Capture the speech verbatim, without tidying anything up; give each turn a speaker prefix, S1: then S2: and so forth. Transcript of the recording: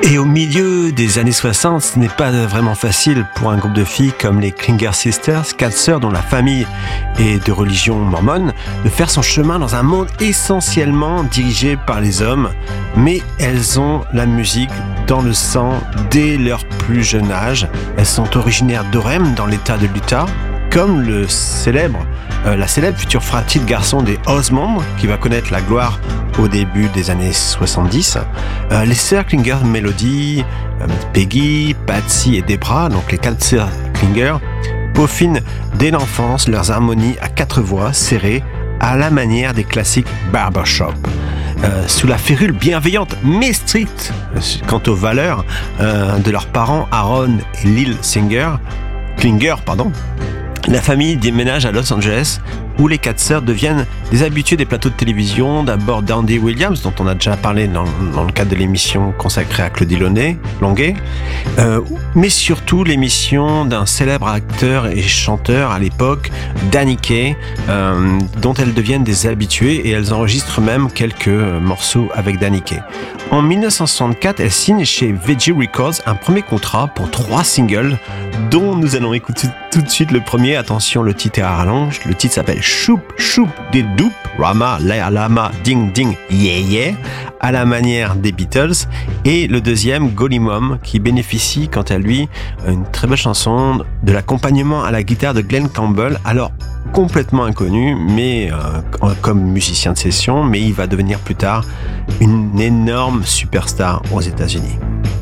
S1: Et au milieu des années soixante, ce n'est pas vraiment facile pour un groupe de filles comme les Klinger Sisters, quatre sœurs dont la famille est de religion mormone, de faire son chemin dans un monde essentiellement dirigé par les hommes. Mais elles ont la musique dans le sang dès leur plus jeune âge. Elles sont originaires d'Orem, dans l'état de l'Utah, comme le célèbre, euh, la célèbre future fratrie de garçons des Osmond, qui va connaître la gloire au début des années soixante-dix. Euh, les sœurs Klinger Melody, euh, Peggy, Patsy et Debra, donc les quatre sœurs Klinger, peaufinent dès l'enfance leurs harmonies à quatre voix serrées à la manière des classiques barbershop. Euh, sous la férule bienveillante mais stricte euh, quant aux valeurs euh, de leurs parents Aaron et Lil Singer, Klinger, pardon, la famille déménage à Los Angeles où les quatre sœurs deviennent des habitués des plateaux de télévision, d'abord d'Andy Williams, dont on a déjà parlé dans, dans le cadre de l'émission consacrée à Claudie Longuet, euh, mais surtout l'émission d'un célèbre acteur et chanteur à l'époque, Danny Kaye, euh, dont elles deviennent des habitués et elles enregistrent même quelques morceaux avec Danny Kaye. En dix-neuf cent soixante-quatre, elles signent chez V G Records un premier contrat pour trois singles, dont nous allons écouter tout de suite le premier. Attention, le titre est à rallonge. Le titre s'appelle Choup Choup des Doupes, Rama, La Lama, Ding Ding, Yeah Yeah, à la manière des Beatles. Et le deuxième, Golimum, qui bénéficie quant à lui une très belle chanson de l'accompagnement à la guitare de Glenn Campbell, alors complètement inconnu, mais euh, comme musicien de session, mais il va devenir plus tard une énorme superstar aux États-Unis.